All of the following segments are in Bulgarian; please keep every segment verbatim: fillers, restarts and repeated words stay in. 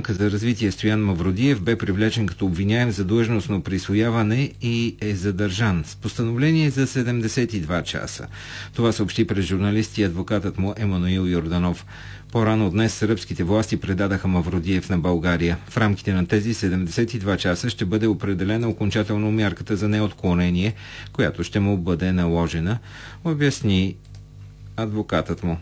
банка за развитие Стоян Мавродиев бе привлечен като обвиняем за длъжностно присвояване и е задържан с постановление за седемдесет и два часа. Това съобщи през журналисти адвокатът му Емануил Йорданов. По-рано днес сръбските власти предадаха Мавродиев на България. В рамките на тези седемдесет и два часа ще бъде определена окончателно мярката за неотклонение, която ще му бъде наложена, обясни адвокатът му.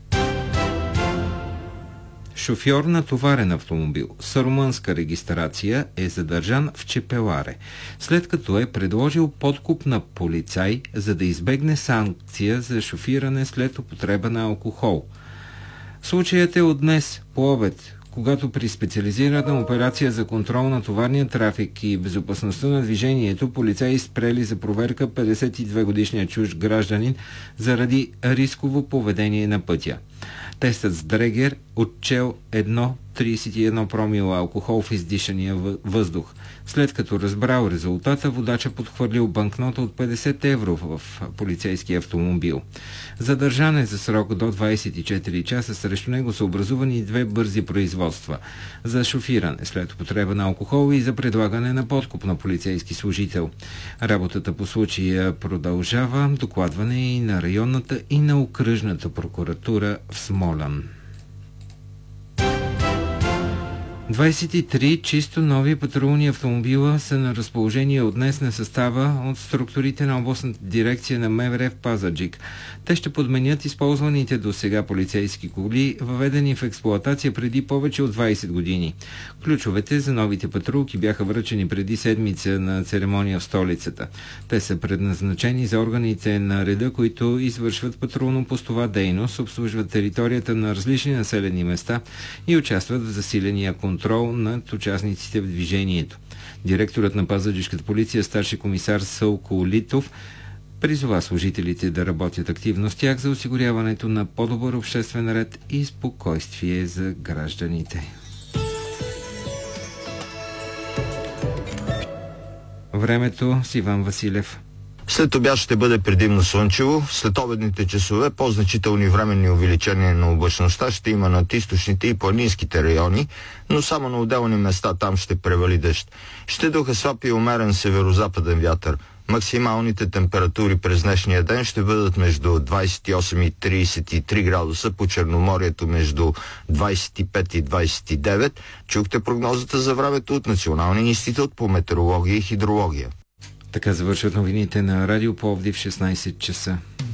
Шофьор на товарен автомобил с румънска регистрация е задържан в Чепеларе, след като е предложил подкуп на полицай, за да избегне санкция за шофиране след употреба на алкохол. Случаят е от днес по обед, когато при специализирана операция за контрол на товарния трафик и безопасността на движението полицаи спрели за проверка петдесет и две годишния чужд гражданин заради рисково поведение на пътя. Тестът с Дрегер отчел едно цяло тридесет и едно промила алкохол в издишания въздух. След като разбрал резултата, водача подхвърлил банкнота от петдесет евро в полицейския автомобил. Задържан е за срок до двадесет и четири часа, срещу него са образувани две бързи производства за шофиране след употреба на алкохол и за предлагане на подкуп на полицейски служител. Работата по случая продължава, докладване и на районната и на окръжната прокуратура в Смолян. двадесет и три чисто нови патрулни автомобила са на разположение от днес на състава от структурите на областната дирекция на МВР в Пазарджик. Те ще подменят използваните до сега полицейски коли, въведени в експлоатация преди повече от двадесет години. Ключовете за новите патрулки бяха връчени преди седмица на церемония в столицата. Те са предназначени за органите на реда, които извършват патрулно-постова дейност, обслужват територията на различни населени места и участват в засиления контрол над участниците в движението. Директорът на Пазарджишката полиция, старши комисар Сълко Литов, призова служителите да работят активно с тях за осигуряването на по-добър обществен ред и спокойствие за гражданите. Времето с Иван Василев. След обяд ще бъде предимно слънчево. След обедните часове по-значителни временни увеличения на облачността ще има над източните и планинските райони, но само на отделни места там ще превали дъжд. Ще духа слаб и умерен северо-западен вятър. Максималните температури през днешния ден ще бъдат между двадесет и осем и тридесет и три градуса, по Черноморието между двадесет и пет и двадесет и девет. Чухте прогнозата за времето от Националния институт по метеорология и хидрология. Така завършват новините на Радио Пловдив в шестнадесет часа.